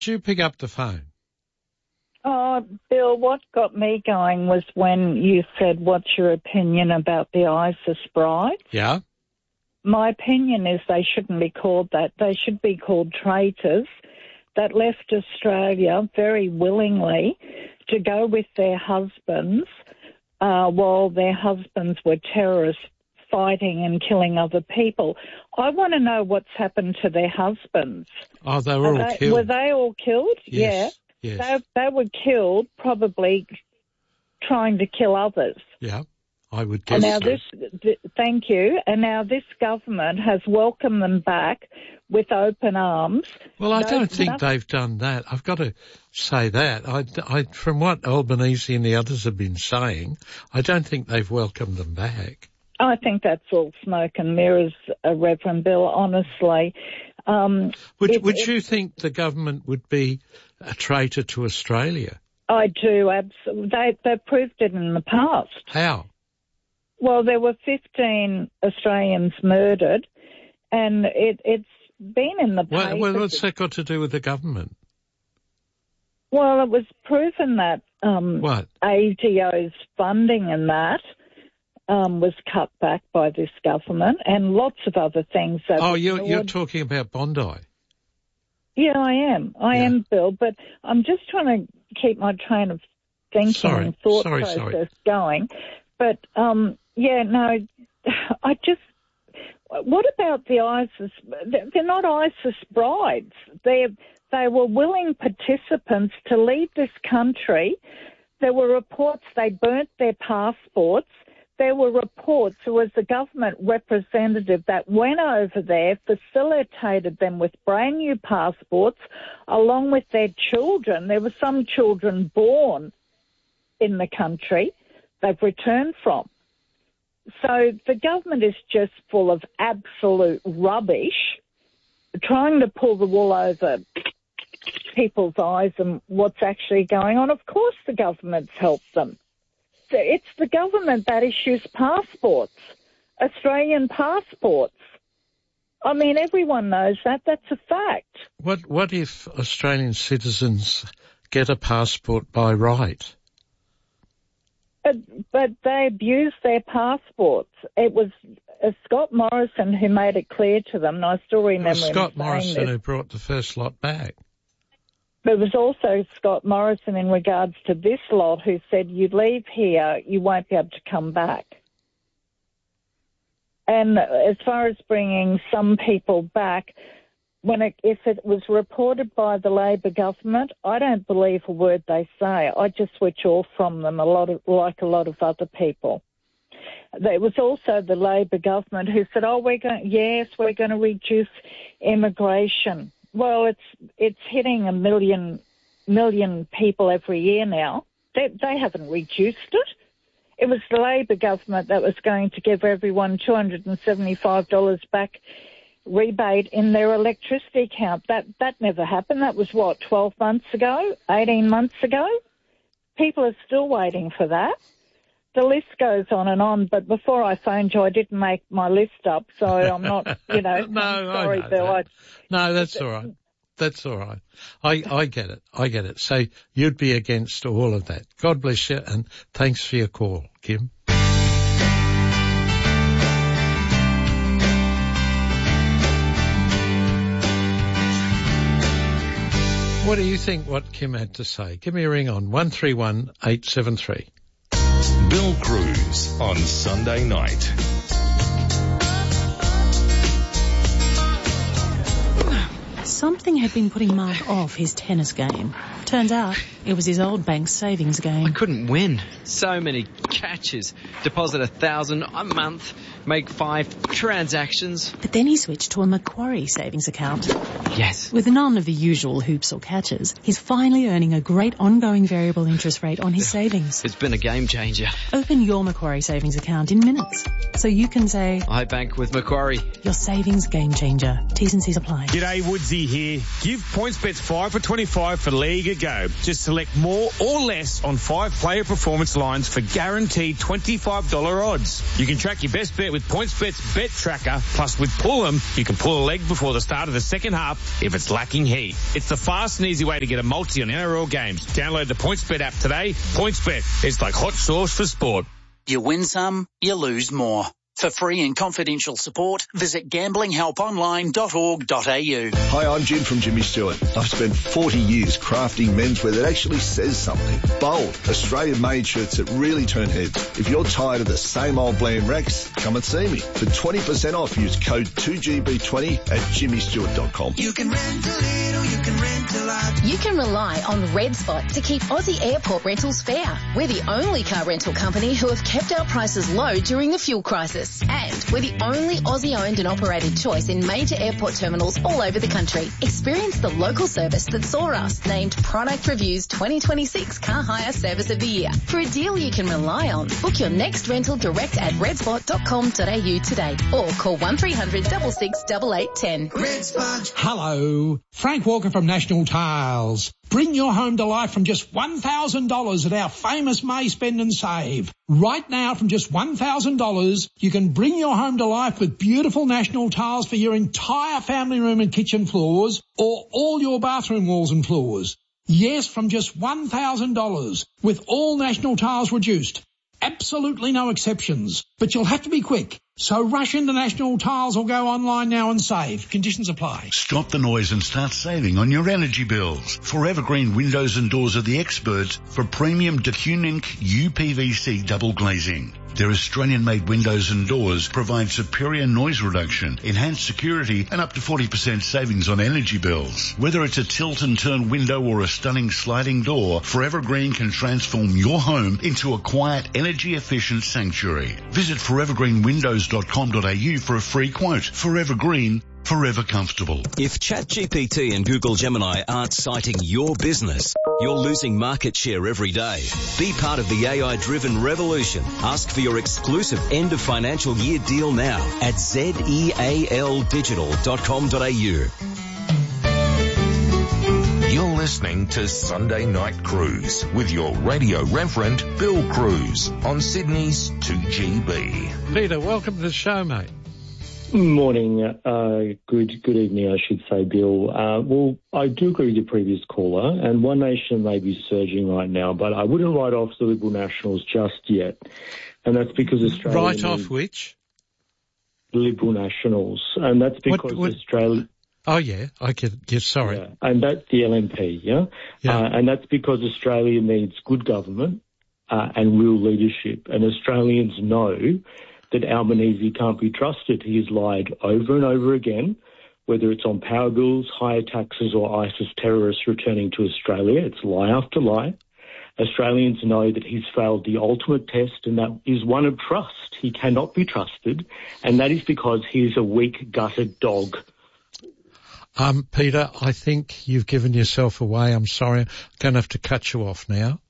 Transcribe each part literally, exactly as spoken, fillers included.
Did you pick up the phone? Oh, Bill, what got me going was when you said, what's your opinion about the ISIS brides? Yeah. My opinion is they shouldn't be called that. They should be called traitors that left Australia very willingly to go with their husbands uh, while their husbands were terrorists fighting and killing other people. I want to know what's happened to their husbands. Oh, they were all they, killed. Were they all killed? Yes, yeah. Yes. They, they were killed probably trying to kill others. Yeah, I would guess and now so. this, th- thank you. And now this government has welcomed them back with open arms. Well, I no, don't think nothing. they've done that. I've got to say that. I, I, from what Albanese and the others have been saying, I don't think they've welcomed them back. I think that's all smoke and mirrors, uh, Reverend Bill, honestly. Um, would it, would it, you think the government would be a traitor to Australia? I do, absolutely. They, they've proved it in the past. How? Well, there were fifteen Australians murdered, and it, it's been in the papers. Well, what's that got to do with the government? Well, it was proven that um, what? A D O's funding and that um, was cut back by this government, and lots of other things. That oh, you're, you're talking about Bondi. Yeah, I am. I yeah. am, Bill, but I'm just trying to keep my train of thinking sorry. and thought sorry, process sorry. going. But, um, yeah, no, I just... What about the ISIS? They're not ISIS brides. They they were willing participants to leave this country. There were reports they burnt their passports. There were reports there was a government representative that went over there, facilitated them with brand new passports along with their children. There were some children born in the country they've returned from. So the government is just full of absolute rubbish, trying to pull the wool over people's eyes and what's actually going on. Of course the government's helped them. It's the government that issues passports, Australian passports. I mean, everyone knows that. That's a fact. What What if Australian citizens get a passport by right? But, but they abused their passports. It was uh, Scott Morrison who made it clear to them, and I still remember Well, him Scott saying Morrison this. who brought the first lot back. But it was also Scott Morrison in regards to this lot who said, you leave here, you won't be able to come back. And as far as bringing some people back, when it, if it was reported by the Labor government, I don't believe a word they say. I just switch off from them a lot of, like a lot of other people. There was also the Labor government who said, oh, we're going, yes, we're going to reduce immigration. Well, it's it's hitting a million million people every year now. They, they haven't reduced it. It was the Labor government that was going to give everyone two hundred seventy-five dollars back rebate in their electricity account. That that never happened. That was, what, twelve months ago, eighteen months ago? People are still waiting for that. The list goes on and on, but before I phoned you, I didn't make my list up, so I'm not, you know, no, I'm sorry, I know Bill. I, no, that's all right. That's all right. I, I get it. I get it. So you'd be against all of that. God bless you, and thanks for your call, Kim. What do you think what Kim had to say? Give me a ring on one three one eight seven three. Bill Cruz on Sunday night. Something had been putting Mark off his tennis game. Turns out it was his old bank's savings game. I couldn't win. So many catches. Deposit a thousand a month, make five transactions. But then he switched to a Macquarie savings account. Yes. With none of the usual hoops or catches, he's finally earning a great ongoing variable interest rate on his savings. It's been a game changer. Open your Macquarie savings account in minutes, so you can say, I bank with Macquarie. Your savings game changer. T's and C's apply. G'day, Woodsy here. Give PointsBet's five for twenty-five for League a go. Just select more or less on five player performance lines for guaranteed twenty-five dollars odds. You can track your best bet with PointsBet's Bet Tracker. Plus, with Pull'em, you can pull a leg before the start of the second half if it's lacking heat. It's the fast and easy way to get a multi on N R L games. Download the PointsBet app today. PointsBet, it's like hot sauce for sport. You win some, you lose more. For free and confidential support, visit gambling help online dot org dot a u. Hi, I'm Jim from Jimmy Stewart. I've spent forty years crafting menswear that actually says something. Bold, Australian-made shirts that really turn heads. If you're tired of the same old bland racks, come and see me. For twenty percent off, use code two G B twenty at jimmy stewart dot com. You can rent a little, you can rent a lot. You can rely on Red Spot to keep Aussie airport rentals fair. We're the only car rental company who have kept our prices low during the fuel crisis. And we're the only Aussie-owned and operated choice in major airport terminals all over the country. Experience the local service that saw us named Product Review's twenty twenty-six Car Hire Service of the Year. For a deal you can rely on, book your next rental direct at red spot dot com dot a u today or call one three hundred six six eight eight one zero. Red Spot. Hello, Frank Walker from National Tiles. Bring your home to life from just one thousand dollars at our famous May Spend and Save. Right now, from just one thousand dollars, you can bring your home to life with beautiful National Tiles for your entire family room and kitchen floors or all your bathroom walls and floors. Yes, from just one thousand dollars with all National Tiles reduced. Absolutely no exceptions, but you'll have to be quick. So rush into National Tiles or go online now and save. Conditions apply. Stop the noise and start saving on your energy bills. Forever Green Windows and Doors are the experts for premium Decunink U P V C double glazing. Their Australian-made windows and doors provide superior noise reduction, enhanced security, and up to forty percent savings on energy bills. Whether it's a tilt and turn window or a stunning sliding door, Forever Green can transform your home into a quiet, energy-efficient sanctuary. Visit forever green windows dot com dot a u for a free quote. Forever Green, forever comfortable. If ChatGPT and Google Gemini aren't citing your business, you're losing market share every day. Be part of the A I-driven revolution. Ask for your exclusive end of financial year deal now at zeal digital dot com dot a u. You're listening to Sunday Night Cruise with your radio reverend Bill Cruz on Sydney's two G B. Peter, welcome to the show, mate. Morning, uh, good good evening, I should say, Bill. Uh, well, I do agree with your previous caller, and One Nation may be surging right now, but I wouldn't write off the Liberal Nationals just yet, and that's because Australia... Write off which? Liberal Nationals, and that's because what, what? Australia... Oh, yeah, I get yes, sorry. Yeah, and that's the L N P, yeah? yeah. Uh, and that's because Australia needs good government uh, and real leadership, and Australians know that Albanese can't be trusted. He has lied over and over again, whether it's on power bills, higher taxes, or ISIS terrorists returning to Australia. It's lie after lie. Australians know that he's failed the ultimate test, and that is one of trust. He cannot be trusted, and that is because he is a weak, gutted dog. Um, Peter, I think you've given yourself away. I'm sorry. I'm going to have to cut you off now.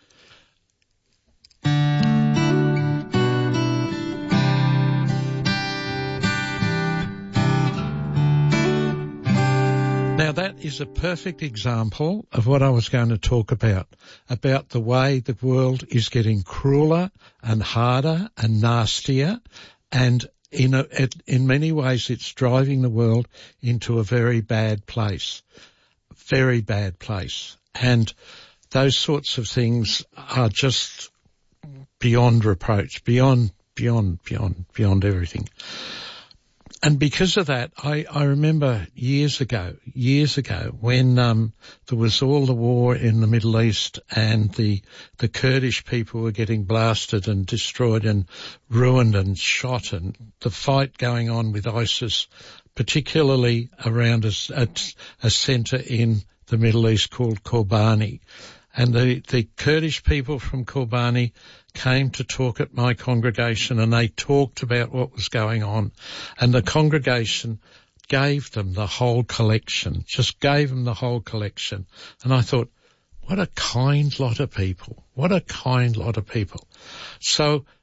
Now, that is a perfect example of what I was going to talk about, about the way the world is getting crueler and harder and nastier, and in a, it, in many ways it's driving the world into a very bad place, very bad place. And those sorts of things are just beyond reproach, beyond, beyond, beyond, beyond everything. And because of that, I, I remember years ago, years ago, when um, there was all the war in the Middle East and the the Kurdish people were getting blasted and destroyed and ruined and shot, and the fight going on with ISIS, particularly around a, a, a centre in the Middle East called Kobani. And the, the Kurdish people from Kobani came to talk at my congregation, and they talked about what was going on. And the congregation gave them the whole collection, just gave them the whole collection. And I thought, what a kind lot of people. What a kind lot of people. So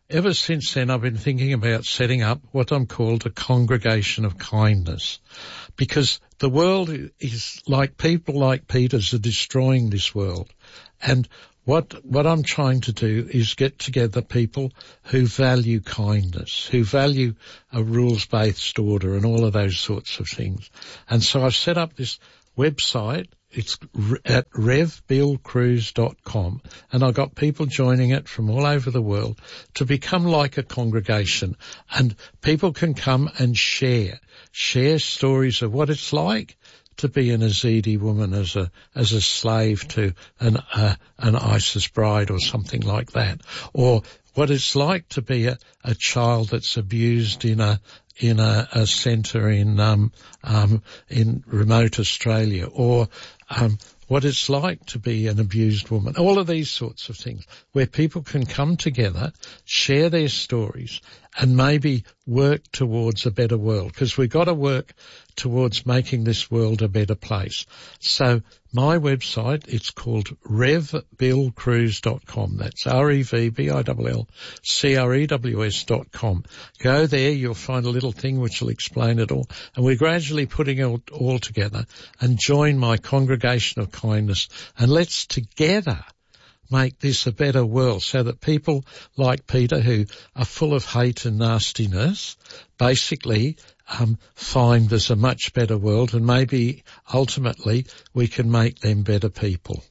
ever since then I've been thinking about setting up what I'm called a congregation of kindness, because the world is like people like Peters are destroying this world. And what, what I'm trying to do is get together people who value kindness, who value a rules-based order and all of those sorts of things. And so I've set up this website. It's at rev bill cruise dot com, and I've got people joining it from all over the world to become like a congregation, and people can come and share, share stories of what it's like to be an Yazidi woman as a, as a slave to an, uh, an ISIS bride or something like that, or what it's like to be a, a child that's abused in a, in a, a centre in, um, um, in remote Australia, or, um, what it's like to be an abused woman, all of these sorts of things where people can come together, share their stories and maybe work towards a better world, because we've got to work towards making this world a better place. So my website, it's called rev bill cruise dot com. That's R E V B I L L C R E W S dot com. Go there, you'll find a little thing which will explain it all. And we're gradually putting it all, all together, and join my congregation of kindness, and let's together make this a better world so that people like Peter, who are full of hate and nastiness, basically um, find there's a much better world, and maybe ultimately we can make them better people.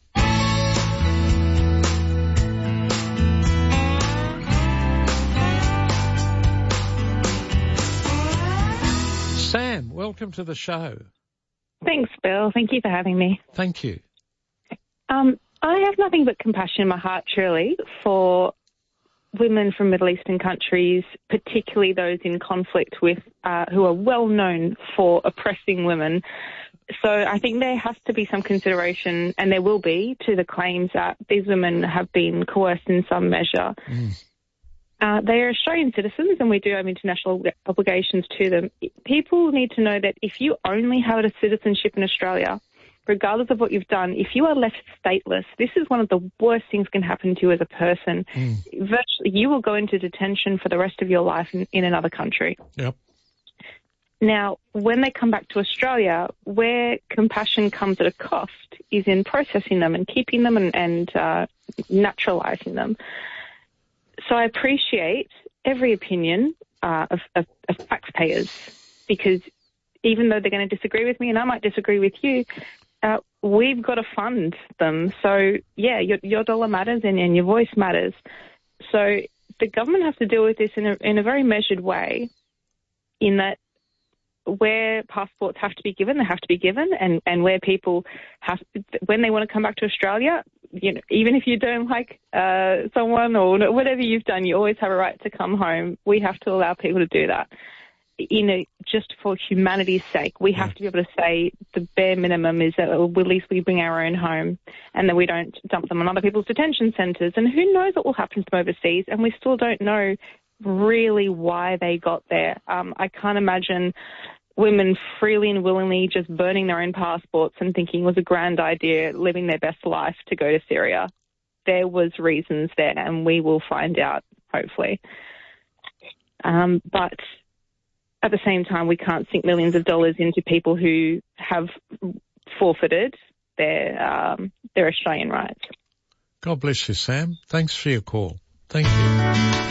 Sam, welcome to the show. Thanks, Bill. Thank you for having me. Thank you. Um, I have nothing but compassion in my heart, truly, for women from Middle Eastern countries, particularly those in conflict with, uh, who are well known for oppressing women. So I think there has to be some consideration, and there will be, to the claims that these women have been coerced in some measure. Mm. Uh, they are Australian citizens, and we do have international obligations to them. People need to know that if you only have a citizenship in Australia, regardless of what you've done, if you are left stateless, this is one of the worst things that can happen to you as a person. Mm. Virtually, you will go into detention for the rest of your life in, in another country. Yep. Now, when they come back to Australia, where compassion comes at a cost is in processing them and keeping them and, and uh, naturalising them. So I appreciate every opinion uh, of, of, of taxpayers, because even though they're going to disagree with me, and I might disagree with you, uh, we've got to fund them. So, yeah, your, your dollar matters and, and your voice matters. So the government has to deal with this in a, in a very measured way, in that where passports have to be given, they have to be given, and, and where people have, when they want to come back to Australia, you know, even if you don't like uh, someone or whatever you've done, you always have a right to come home. We have to allow people to do that. You know, just for humanity's sake, we have to be able to say the bare minimum is that at least we bring our own home, and that we don't dump them on other people's detention centres. And who knows what will happen to them overseas, and we still don't know really why they got there. Um, I can't imagine women freely and willingly just burning their own passports and thinking it was a grand idea, living their best life to go to Syria. There was reasons there, and we will find out, hopefully. Um, but at the same time, we can't sink millions of dollars into people who have forfeited their um, their Australian rights. God bless you, Sam. Thanks for your call. Thank you.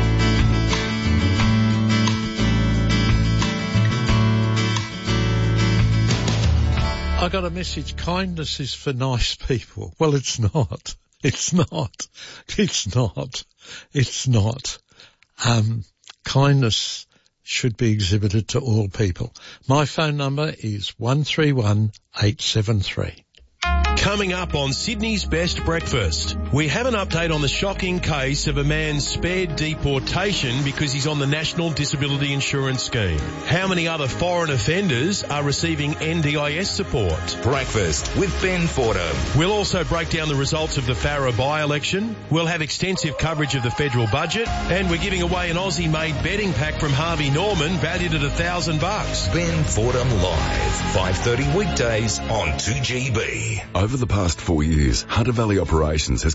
I got a message, kindness is for nice people. Well, it's not. It's not. It's not. It's not. Um, kindness should be exhibited to all people. My phone number is one three one eight seven three. Coming up on Sydney's Best Breakfast, we have an update on the shocking case of a man spared deportation because he's on the National Disability Insurance Scheme. How many other foreign offenders are receiving N D I S support? Breakfast with Ben Fordham. We'll also break down the results of the Farrer by-election. We'll have extensive coverage of the federal budget, and we're giving away an Aussie-made betting pack from Harvey Norman valued at a thousand bucks. Ben Fordham Live, five thirty weekdays on two G B. Over the past four years, Hunter Valley Operations has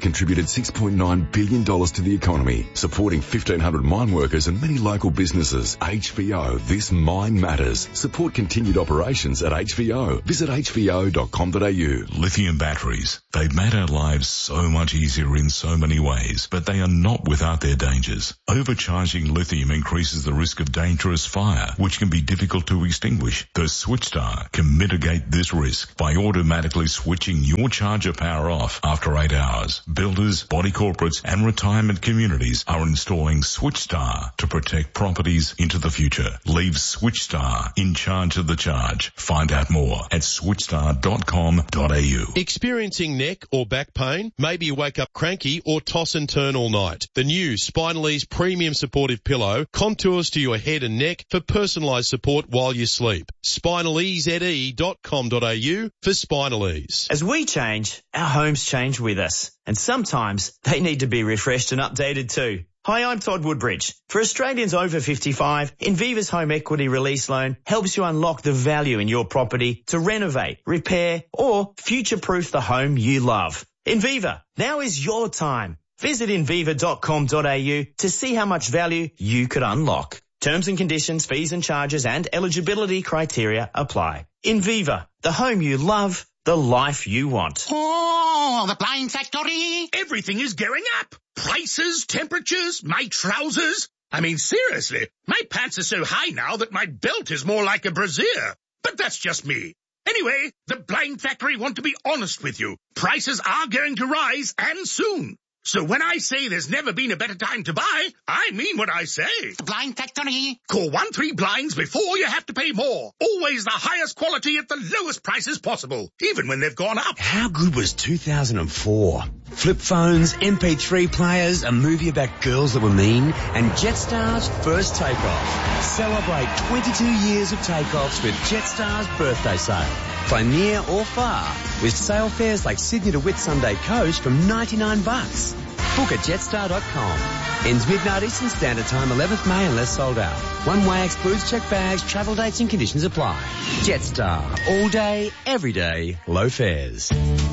contributed six point nine billion dollars to the economy, supporting fifteen hundred mine workers and many local businesses. H V O, this mine matters. Support continued operations at H V O. Visit h v o dot com dot a u. Lithium batteries. They've made our lives so much easier in so many ways, but they are not without their dangers. Overcharging lithium increases the risk of dangerous fire, which can be difficult to extinguish. The SwitchStar can mitigate this risk by automatically switching your charger power off after eight hours. Builders, body corporates and retirement communities are installing SwitchStar to protect properties into the future. Leave SwitchStar in charge of the charge. Find out more at switchstar dot com dot a u. Experiencing neck or back pain? Maybe you wake up cranky or toss and turn all night. The new Spinalese Premium Supportive Pillow contours to your head and neck for personalised support while you sleep. spinaleze dot com dot a u for Spinalese. As we change, our homes change with us. And sometimes they need to be refreshed and updated too. Hi, I'm Todd Woodbridge. For Australians over fifty-five, Inviva's Home Equity Release Loan helps you unlock the value in your property to renovate, repair or future-proof the home you love. Inviva, now is your time. Visit inviva dot com dot a u to see how much value you could unlock. Terms and conditions, fees and charges and eligibility criteria apply. Inviva, the home you love, the life you want. Oh, the Blind Factory! Everything is going up. Prices, temperatures, my trousers. I mean, seriously, my pants are so high now that my belt is more like a brassiere. But that's just me. Anyway, the Blind Factory want to be honest with you. Prices are going to rise, and soon. So when I say there's never been a better time to buy, I mean what I say. The Blind Factory. Call one three blinds before you have to pay more. Always the highest quality at the lowest prices possible, even when they've gone up. How good was two thousand four? Flip phones, M P three players, a movie about girls that were mean, and Jetstar's first takeoff. Celebrate twenty-two years of takeoffs with Jetstar's birthday sale. Fly near or far with sale fares like Sydney to Whitsunday Coast from ninety-nine bucks. Book at jetstar dot com. Ends midnight Eastern Standard Time, eleventh May unless sold out. One way excludes checked bags, travel dates and conditions apply. Jetstar. All day, every day, low fares.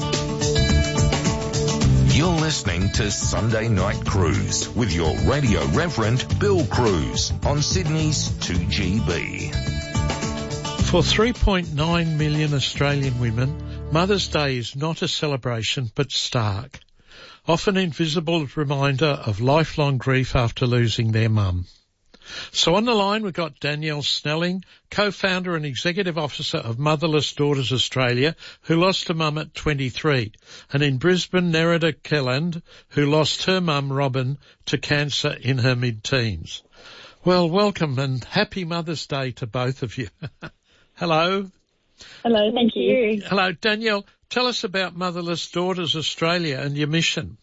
You're listening to Sunday Night Cruise with your radio reverend Bill Cruz on Sydney's two G B. For three point nine million Australian women, Mother's Day is not a celebration but stark, often invisible reminder of lifelong grief after losing their mum. So on the line we've got Danielle Snelling, co-founder and executive officer of Motherless Daughters Australia, who lost her mum at twenty-three, and in Brisbane, Nerida Kelland, who lost her mum Robin to cancer in her mid-teens. Well, welcome and happy Mother's Day to both of you. Hello. Hello, thank you. Hello, Danielle. Tell us about Motherless Daughters Australia and your mission.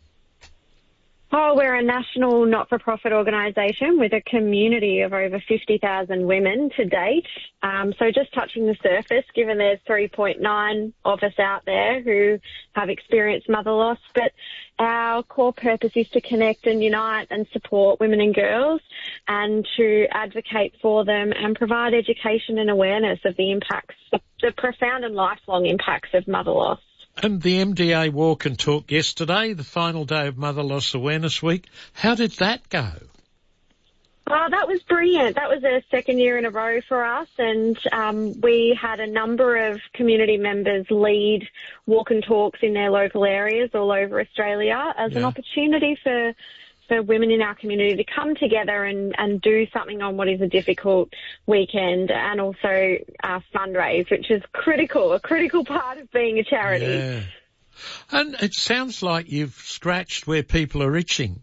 Oh, we're a national not-for-profit organisation with a community of over fifty thousand women to date. Um, so just touching the surface, given there's three point nine of us out there who have experienced mother loss, but our core purpose is to connect and unite and support women and girls and to advocate for them and provide education and awareness of the impacts, the profound and lifelong impacts of mother loss. And the M D A Walk and Talk yesterday, the final day of Mother Loss Awareness Week. How did that go? Oh, that was brilliant. That was a second year in a row for us, and um, we had a number of community members lead walk and talks in their local areas all over Australia as yeah. an opportunity for for women in our community to come together and, and do something on what is a difficult weekend, and also uh, fundraise, which is critical, a critical part of being a charity. Yeah. And it sounds like you've scratched where people are itching.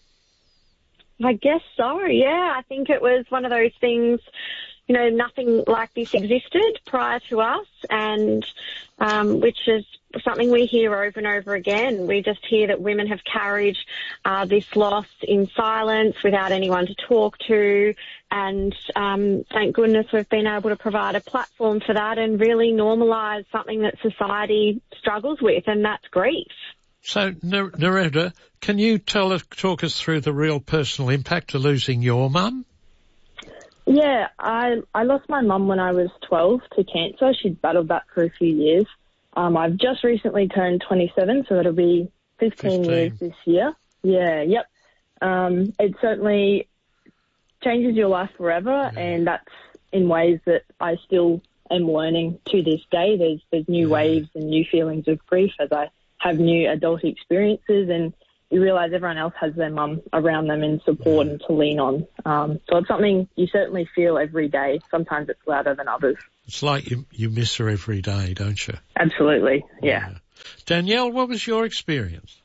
I guess so, yeah. I think it was one of those things, you know, nothing like this existed prior to us, and um, which is something we hear over and over again. We just hear that women have carried uh, this loss in silence without anyone to talk to, and um, thank goodness we've been able to provide a platform for that and really normalise something that society struggles with, and that's grief. So, Nerida, can you tell us, talk us through the real personal impact of losing your mum? Yeah, I I lost my mum when I was twelve to cancer. She'd battled that for a few years. Um, I've just recently turned twenty-seven, so it'll be fifteen, fifteen years this year. Yeah, yep. Um, it certainly changes your life forever, yeah. and that's in ways that I still am learning to this day. There's there's new yeah. waves and new feelings of grief as I have new adult experiences, and you realise everyone else has their mum around them in support yeah. and to lean on. Um, so it's something you certainly feel every day. Sometimes it's louder than others. It's like you you miss her every day, don't you? Absolutely, yeah. yeah. Danielle, what was your experience?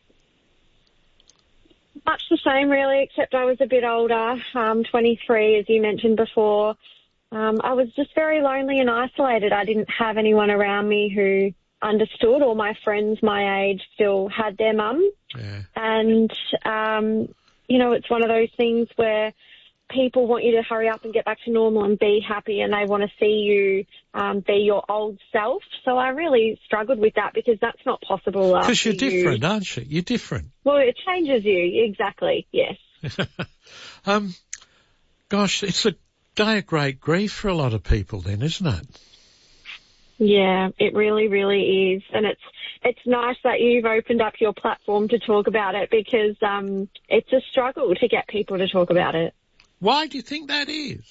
Much the same, really, except I was a bit older, um, twenty-three, as you mentioned before. Um, I was just very lonely and isolated. I didn't have anyone around me who understood. All my friends my age still had their mum. Yeah. And, um, you know, it's one of those things where people want you to hurry up and get back to normal and be happy, and they want to see you um, be your old self. So I really struggled with that because that's not possible. Because you're different, you... aren't you? You're different. Well, it changes you. Exactly, yes. um, gosh, it's a day of great grief for a lot of people then, isn't it? Yeah, it really, really is. And it's it's nice that you've opened up your platform to talk about it, because um, it's a struggle to get people to talk about it. Why do you think that is?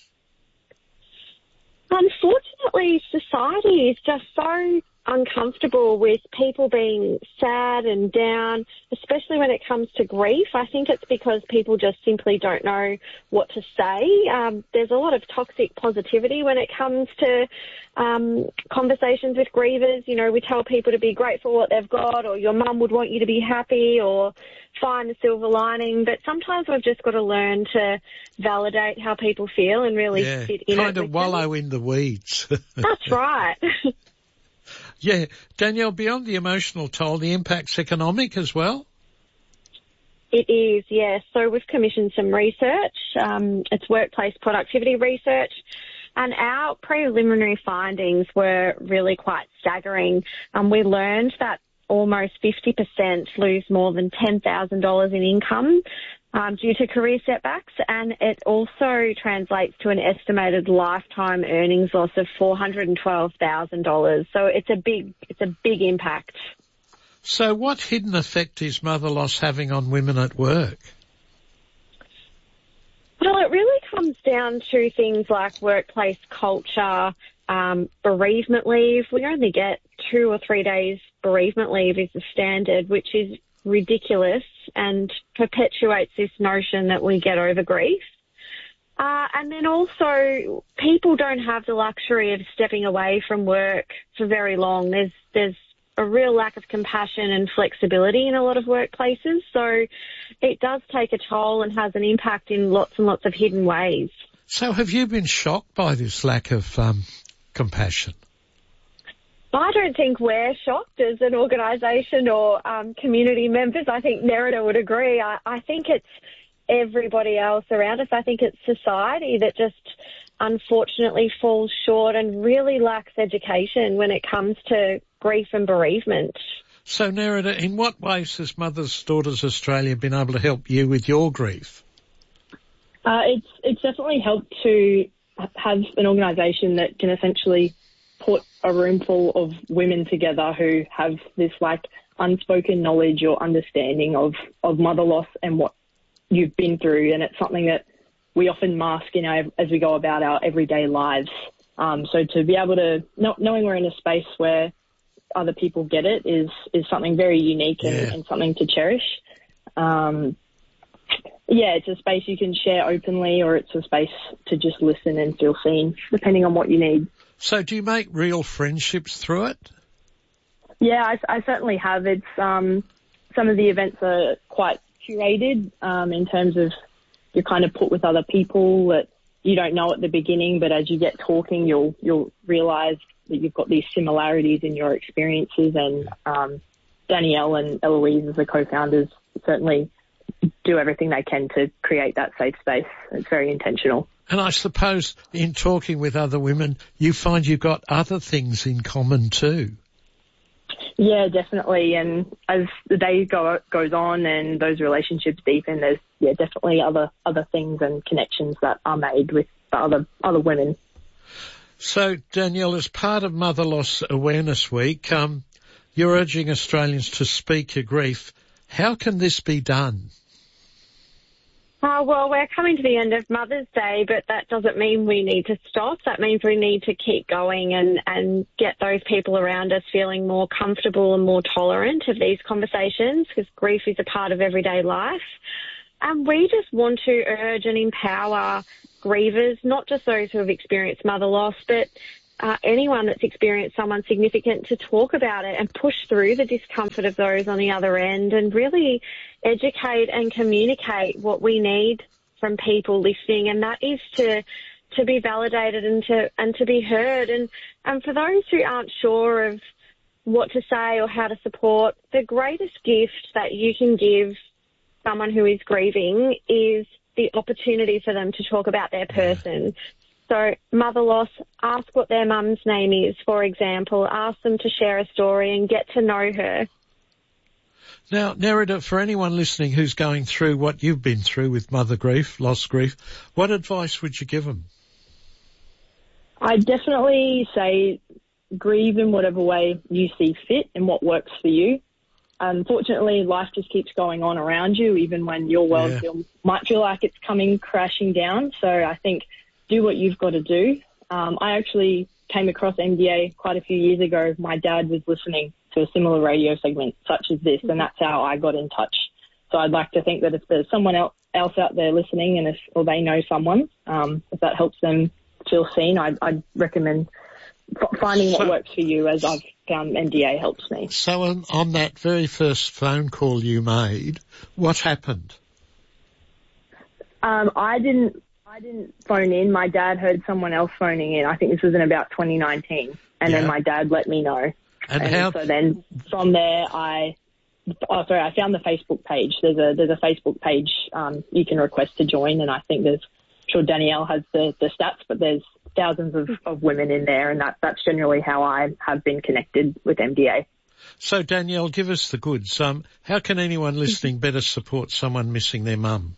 Unfortunately, society is just so uncomfortable with people being sad and down, especially when it comes to grief. I think it's because people just simply don't know what to say. Um, there's a lot of toxic positivity when it comes to um, conversations with grievers. You know, we tell people to be grateful for what they've got, or your mum would want you to be happy, or find the silver lining. But sometimes we've just got to learn to validate how people feel and really yeah, sit in it. Kind of wallow in the weeds. That's right. Yeah. Danielle, beyond the emotional toll, the impact's economic as well? It is, yes. So we've commissioned some research. Um, it's workplace productivity research. And our preliminary findings were really quite staggering. Um, we learned that almost fifty percent lose more than ten thousand dollars in income um, due to career setbacks, and it also translates to an estimated lifetime earnings loss of four hundred twelve thousand dollars. So it's a big, it's a big impact. So what hidden effect is mother loss having on women at work? Well, it really comes down to things like workplace culture, um, bereavement leave. We only get two or three days bereavement leave is the standard, which is ridiculous and perpetuates this notion that we get over grief. Uh, and then also, people don't have the luxury of stepping away from work for very long. There's there's a real lack of compassion and flexibility in a lot of workplaces. So it does take a toll and has an impact in lots and lots of hidden ways. So have you been shocked by this lack of um, compassion? I don't think we're shocked as an organisation or um, community members. I think Nerida would agree. I, I think it's everybody else around us. I think it's society that just unfortunately falls short and really lacks education when it comes to grief and bereavement. So, Nerida, in what ways has Mothers Daughters Australia been able to help you with your grief? Uh, it's it's definitely helped to have an organisation that can essentially put a room full of women together who have this like unspoken knowledge or understanding of, of mother loss and what you've been through. And it's something that we often mask, you know, as we go about our everyday lives. Um, so to be able to, not, knowing we're in a space where other people get it is, is something very unique and, yeah. and something to cherish. Um, yeah, it's a space you can share openly, or it's a space to just listen and feel seen, depending on what you need. So do you make real friendships through it? Yeah, I, I certainly have. It's um, some of the events are quite curated um, in terms of you're kind of put with other people that you don't know at the beginning, but as you get talking, you'll you'll realise that you've got these similarities in your experiences. And um, Danielle and Eloise, as the co-founders, certainly do everything they can to create that safe space. It's very intentional. And I suppose in talking with other women, you find you've got other things in common too. Yeah, definitely. And as the day go, goes on and those relationships deepen, there's yeah definitely other other things and connections that are made with other other women. So, Danielle, as part of Mother Loss Awareness Week, um, you're urging Australians to speak your grief. How can this be done? Uh, well, we're coming to the end of Mother's Day, but that doesn't mean we need to stop. That means we need to keep going and, and get those people around us feeling more comfortable and more tolerant of these conversations, because grief is a part of everyday life. And we just want to urge and empower grievers, not just those who have experienced mother loss, but uh, anyone that's experienced someone significant, to talk about it and push through the discomfort of those on the other end and really educate and communicate what we need from people listening, and that is to to be validated and to and to be heard. And, and for those who aren't sure of what to say or how to support, the greatest gift that you can give someone who is grieving is the opportunity for them to talk about their person. So mother loss, ask what their mum's name is, for example. Ask them to share a story and get to know her. Now, Nerida, for anyone listening who's going through what you've been through with mother grief, loss grief, what advice would you give them? I'd definitely say grieve in whatever way you see fit and what works for you. Unfortunately, life just keeps going on around you, even when your world Yeah. feel, might feel like it's coming crashing down. So I think do what you've got to do. Um, I actually came across M D A quite a few years ago. My dad was listening to a similar radio segment such as this, and that's how I got in touch. So I'd like to think that if there's someone else out there listening, and if or they know someone, um, if that helps them feel seen, I'd, I'd recommend f- finding what So- works for you, as I've found M D A helps me. So on, on that very first phone call you made, what happened? Um, I didn't. I didn't phone in. My dad heard someone else phoning in. I think this was in about twenty nineteen, and Yeah. then my dad let me know. And And how- so then from there, I. Oh, sorry. I found the Facebook page. There's a there's a Facebook page um, you can request to join, and I think there's. I'm sure Danielle has the, the stats, but there's thousands of, of women in there, and that that's generally how I have been connected with M D A. So, Danielle, give us the goods. Um, how can anyone listening better support someone missing their mum?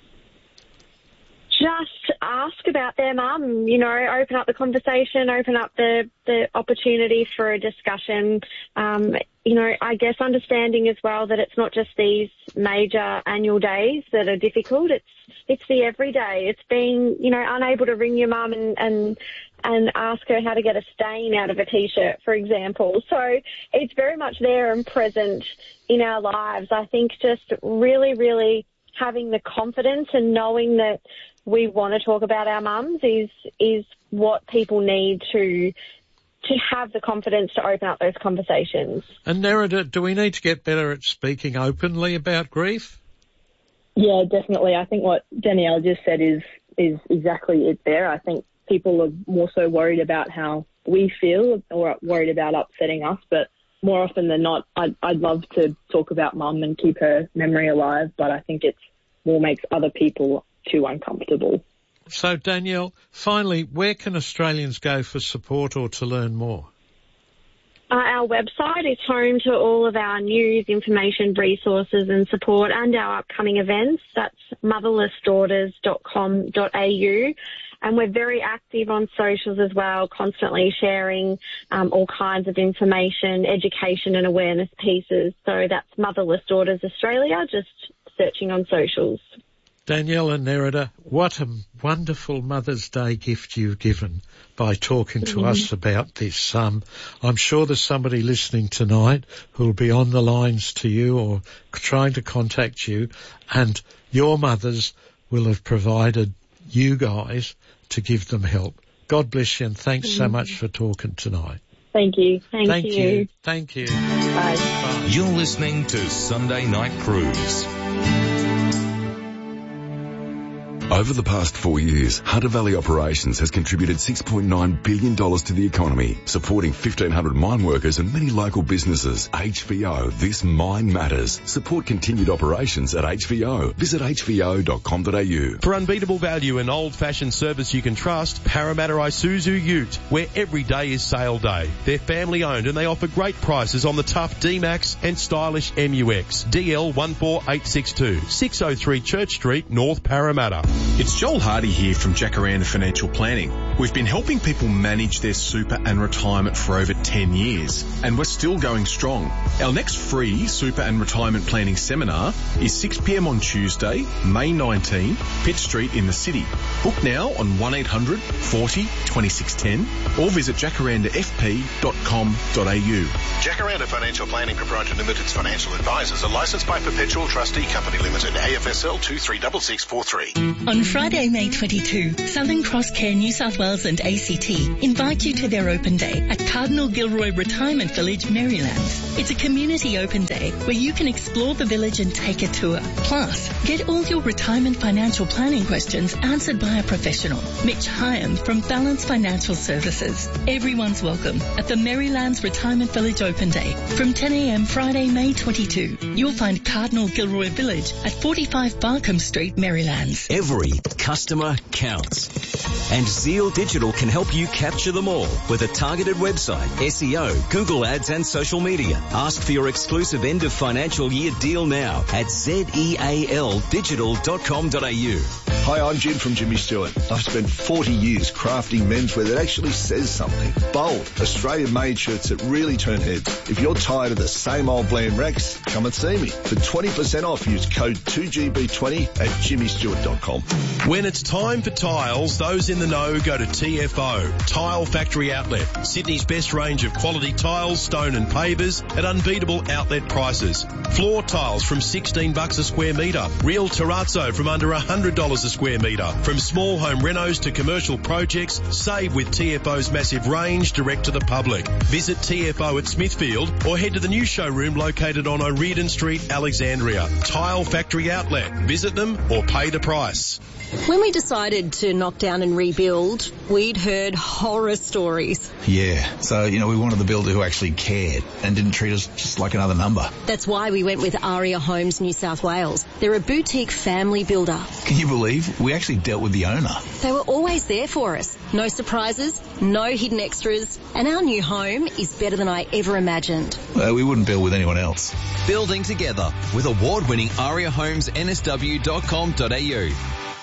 Just ask about their mum, you know, open up the conversation, open up the, the opportunity for a discussion. Um, you know, I guess understanding as well that it's not just these major annual days that are difficult. It's, it's the everyday. It's being, you know, unable to ring your mum and, and, and ask her how to get a stain out of a T-shirt, for example. So it's very much there and present in our lives. I think just really, really having the confidence and knowing that we want to talk about our mums is is what people need to to have the confidence to open up those conversations. And Nerida, do we need to get better at speaking openly about grief? Yeah, definitely. I think what Danielle just said is is exactly it there. I think people are more so worried about how we feel or worried about upsetting us, but more often than not, I'd, I'd love to talk about mum and keep her memory alive, but I think it's more makes other people too uncomfortable. So, Danielle, finally, where can Australians go for support or to learn more? Uh, our website is home to all of our news, information, resources and support, and our upcoming events. That's motherless daughters dot com dot a u. And we're very active on socials as well, constantly sharing um, all kinds of information, education and awareness pieces. So that's Motherless Daughters Australia, just searching on socials. Danielle and Nerida, what a wonderful Mother's Day gift you've given by talking to Mm-hmm. us about this. Um, I'm sure there's somebody listening tonight who'll be on the lines to you or trying to contact you, and your mothers will have provided you guys to give them help. God bless you, and thanks mm-hmm. so much for talking tonight. Thank you. Thank, Thank you. you. Thank you. Bye. Bye. You're listening to Sunday Night Cruise. Over the past four years, Hunter Valley Operations has contributed six point nine billion dollars to the economy, supporting fifteen hundred mine workers and many local businesses. H V O, this mine matters. Support continued operations at H V O. Visit h v o dot com dot a u. For unbeatable value and old-fashioned service you can trust, Parramatta Isuzu Ute, where every day is sale day. They're family-owned and they offer great prices on the tough D-Max and stylish M U X. D L one four eight six two, six oh three Church Street, North Parramatta. It's Joel Hardy here from Jacaranda Financial Planning. We've been helping people manage their super and retirement for over ten years, and we're still going strong. Our next free super and retirement planning seminar is six p m on Tuesday, May nineteenth, Pitt Street in the city. Book now on one eight hundred forty twenty-six ten or visit jacaranda f p dot com dot a u. Jacaranda Financial Planning Proprietary Limited's financial advisors are licensed by Perpetual Trustee Company Limited, A F S L two three six six four three. On Friday, May twenty-second, Southern Cross Care New South Wales and A C T invite you to their open day at Cardinal Gilroy Retirement Village, Marylands. It's a community open day where you can explore the village and take a tour. Plus, get all your retirement financial planning questions answered by a professional, Mitch Hyam from Balance Financial Services. Everyone's welcome at the Marylands Retirement Village Open Day from ten a m Friday, May twenty-second. You'll find Cardinal Gilroy Village at forty-five Barkham Street, Marylands. Every customer counts. And Zeal Digital can help you capture them all with a targeted website, S E O, Google Ads and social media. Ask for your exclusive end of financial year deal now at zeal digital dot com dot a u. Hi, I'm Jim from Jimmy Stewart. I've spent forty years crafting menswear that actually says something. Bold, Australian-made shirts that really turn heads. If you're tired of the same old bland racks, come and see me. For twenty percent off, use code two G B twenty at jimmy stewart dot com. When it's time for tiles, those in the know go to T F O, Tile Factory Outlet. Sydney's best range of quality tiles, stone and pavers at unbeatable outlet prices. Floor tiles from sixteen bucks a square metre. Real terrazzo from under one hundred dollars a square metre. From small home renos to commercial projects, save with T F O's massive range direct to the public. Visit T F O at Smithfield or head to the new showroom located on O'Riordan Street, Alexandria. Tile Factory Outlet. Visit them or pay the price. When we decided to knock down and rebuild, we'd heard horror stories. Yeah, so, you know, we wanted the builder who actually cared and didn't treat us just like another number. That's why we went with Aria Homes New South Wales. They're a boutique family builder. Can you believe? We actually dealt with the owner. They were always there for us. No surprises, no hidden extras, and our new home is better than I ever imagined. Well, we wouldn't build with anyone else. Building together with award-winning aria homes n s w dot com dot a u.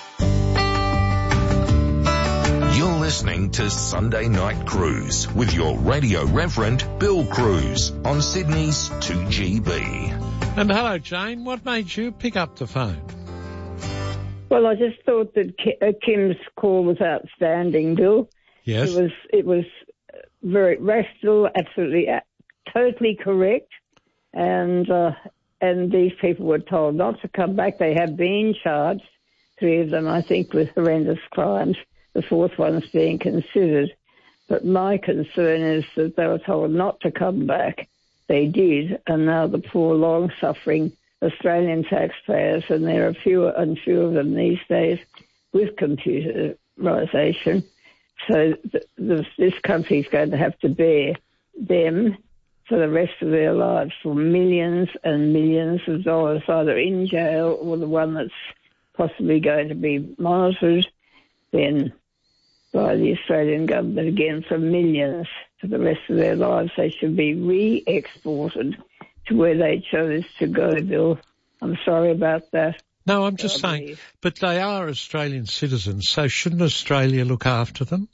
You're listening to Sunday Night Cruise with your radio reverend, Bill Cruz, on Sydney's two G B. And hello, Jane. What made you pick up the phone? Well, I just thought that Kim's call was outstanding, Bill. Yes. It was, it was very rational, absolutely, uh, totally correct. And, uh, and these people were told not to come back. They have been charged, three of them, I think, with horrendous crimes. The fourth one's being considered. But my concern is that they were told not to come back. They did, and now the poor, long-suffering Australian taxpayers, and there are fewer and fewer of them these days with computerisation. So th- th- this country's going to have to bear them for the rest of their lives for millions and millions of dollars, either in jail or the one that's possibly going to be monitored, then by the Australian government again for millions for the rest of their lives. They should be re-exported to where they chose to go, Bill. I'm sorry about that. No, I'm just I saying, believe. But they are Australian citizens, so shouldn't Australia look after them?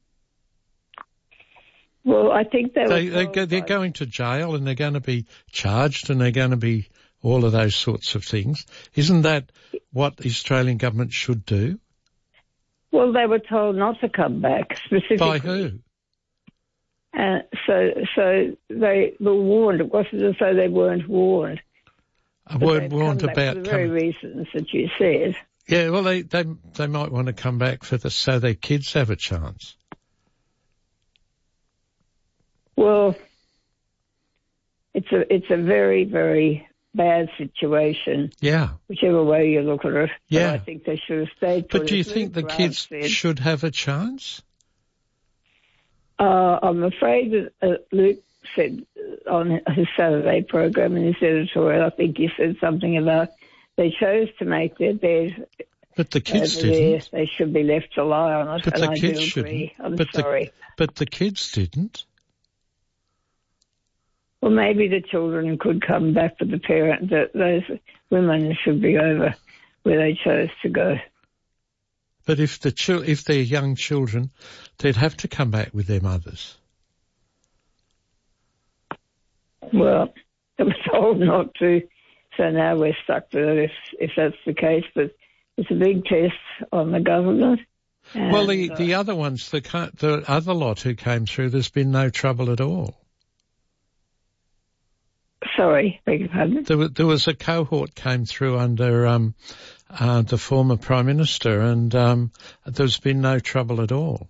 Well, I think they, they, they go, they're going to jail and they're going to be charged and they're going to be all of those sorts of things. Isn't that what the Australian government should do? Well, they were told not to come back specifically. By who? Uh, so, so they were warned. It wasn't as though they weren't warned. I weren't warned about for the very coming. reasons that you said. Yeah, well, they, they they might want to come back for the so their kids have a chance. Well, it's a it's a very very bad situation. Yeah. Whichever way you look at it. Yeah. But I think they should have stayed. But do you think the kids said. should have a chance? Uh, I'm afraid that uh, Luke said on his Saturday program in his editorial, I think he said something about they chose to make their bed. But the kids over didn't. There. They should be left to lie on it. But and the I kids do shouldn't. agree. I'm but sorry. The, but the kids didn't. Well, maybe the children could come back, but the parent, the, those women should be over where they chose to go. But if the chil- if they're young children, they'd have to come back with their mothers. Well, I was told not to, so now we're stuck with it if, if that's the case. But it's a big test on the government. And, well, the, uh, the other ones, the, the other lot who came through, there's been no trouble at all. Sorry, beg your pardon? There, there was a cohort came through under um, uh, the former Prime Minister, and um, there's been no trouble at all.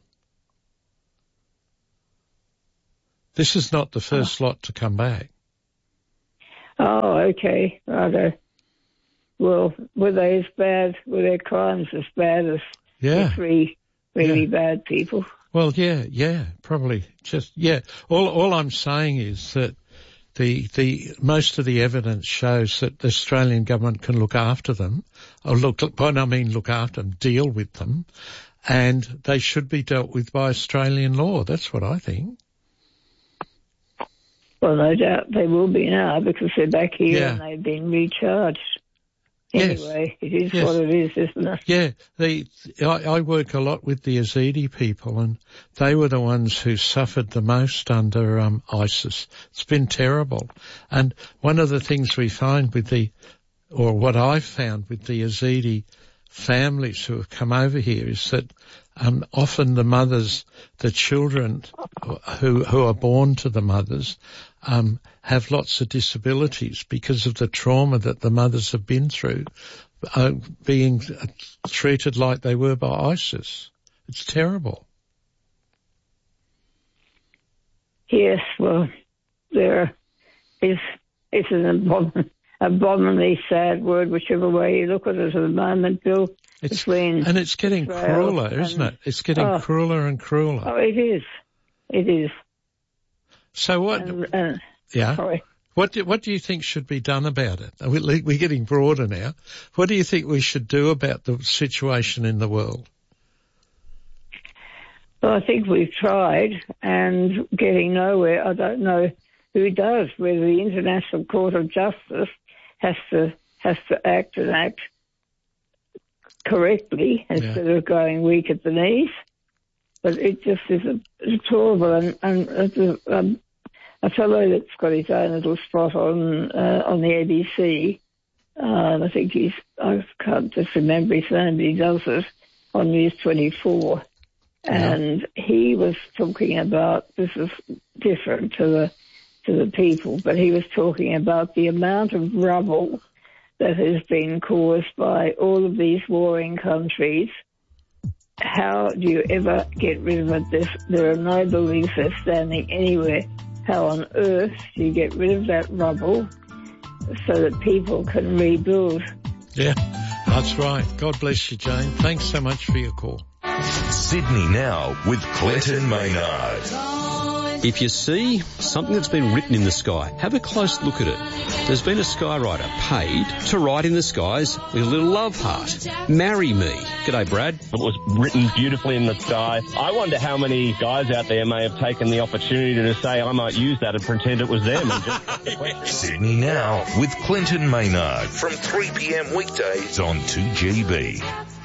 This is not the first oh. lot to come back. Oh, okay. Righto. Well, were they as bad, were their crimes as bad as yeah. the three really yeah. bad people? Well, yeah, yeah, probably. Just, yeah. All, all I'm saying is that the, the, most of the evidence shows that the Australian government can look after them, or look, by no means look after them, deal with them, and they should be dealt with by Australian law. That's what I think. Well, no doubt they will be now because they're back here yeah. and they've been recharged. Anyway, yes. it is yes. what it is, isn't it? Yeah, the, I, I work a lot with the Yazidi people, and they were the ones who suffered the most under um, ISIS. It's been terrible. And one of the things we find with the, or what I've found with the Yazidi families who have come over here is that um, often the mothers, the children who who are born to the mothers, um, have lots of disabilities because of the trauma that the mothers have been through, uh, being treated like they were by ISIS. It's terrible. Yes, well, there is, it's an abomin- abominably sad word, whichever way you look at it at the moment, Bill. It's, between and it's getting Israel crueler, and, isn't it? It's getting oh, crueler and crueler. Oh, it is. It is. So what? And, uh, yeah. Sorry. What do, what do you think should be done about it? We're getting broader now. What do you think we should do about the situation in the world? Well, I think we've tried and getting nowhere. I don't know who does, whether the International Court of Justice has to has to act and act correctly instead yeah. of going weak at the knees. But it just is a, it's horrible. And, and it's a, um, a fellow that's got his own little spot on uh, on the A B C, uh, and I think he's, I can't just remember his name, but he does it on News twenty-four. Yeah. And he was talking about, this is different to the to the people, but he was talking about the amount of rubble that has been caused by all of these warring countries. How do you ever get rid of it? There's, there are no buildings that are standing anywhere. How on earth do you get rid of that rubble so that people can rebuild? Yeah, that's right. God bless you, Jane. Thanks so much for your call. Sydney Now with Clinton Maynard. If you see something that's been written in the sky, have a close look at it. There's been a skywriter paid to write in the skies with a little love heart. Marry me. G'day, Brad. It was written beautifully in the sky. I wonder how many guys out there may have taken the opportunity to say, I might use that and pretend it was them. And just... Sydney Now with Clinton Maynard from three p.m. weekdays on two G B.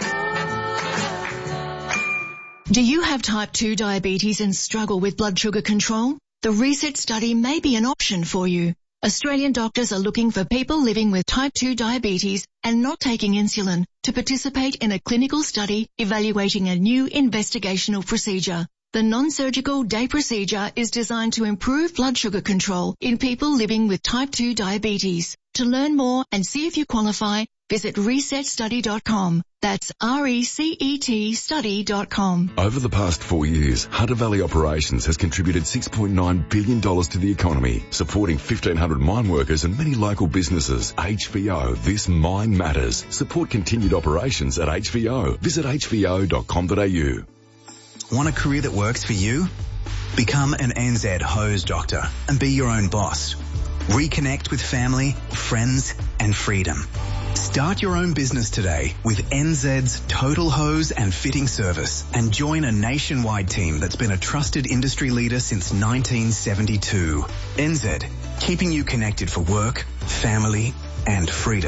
Do you have type two diabetes and struggle with blood sugar control? The RESET study may be an option for you. Australian doctors are looking for people living with type two diabetes and not taking insulin to participate in a clinical study evaluating a new investigational procedure. The non-surgical day procedure is designed to improve blood sugar control in people living with type two diabetes. To learn more and see if you qualify, visit reset study dot com. That's R E C E T study dot com. Over the past four years, Hunter Valley Operations has contributed six point nine billion dollars to the economy, supporting fifteen hundred mine workers and many local businesses. H V O, this mine matters. Support continued operations at H V O. Visit H V O dot com dot A U. Want a career that works for you? Become an N Z hose doctor and be your own boss. Reconnect with family, friends, and freedom. Start your own business today with N Z's Total Hose and Fitting Service and join a nationwide team that's been a trusted industry leader since nineteen seventy-two. N Z, keeping you connected for work, family, and freedom.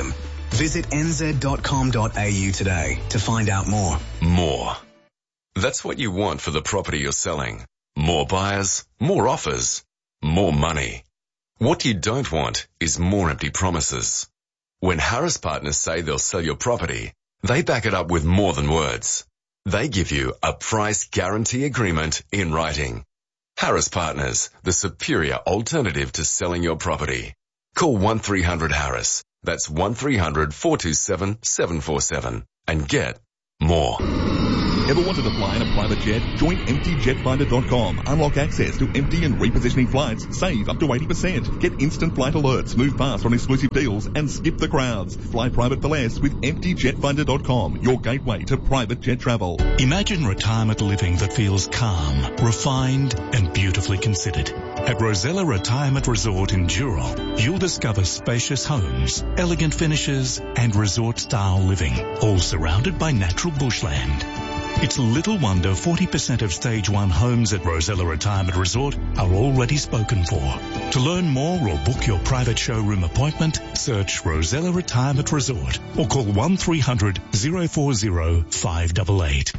Visit n z dot com dot a u today to find out more. More. That's what you want for the property you're selling. More buyers, more offers, more money. What you don't want is more empty promises. When Harris Partners say they'll sell your property, they back it up with more than words. They give you a price guarantee agreement in writing. Harris Partners, the superior alternative to selling your property. Call one three hundred Harris. That's one three hundred, four two seven, seven four seven and get more. Ever wanted to fly in a private jet? Join empty jet finder dot com. Unlock access to empty and repositioning flights. Save up to eighty percent. Get instant flight alerts. Move fast on exclusive deals and skip the crowds. Fly private for less with empty jet finder dot com. Your gateway to private jet travel. Imagine retirement living that feels calm, refined and beautifully considered. At Rosella Retirement Resort in Dural, you'll discover spacious homes, elegant finishes and resort-style living, all surrounded by natural bushland. It's little wonder forty percent of Stage one homes at Rosella Retirement Resort are already spoken for. To learn more or book your private showroom appointment, search Rosella Retirement Resort or call one three hundred, zero four zero, five eight eight.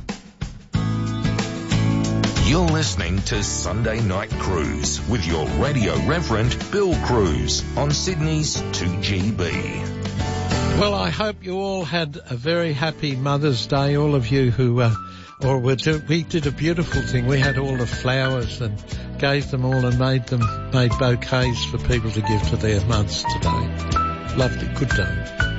You're listening to Sunday Night Cruise with your radio reverend Bill Cruz on Sydney's two G B. Well, I hope you all had a very happy Mother's Day, all of you who, uh, or we did, we did a beautiful thing. We had all the flowers and gave them all and made them, made bouquets for people to give to their mothers today. Lovely, good day.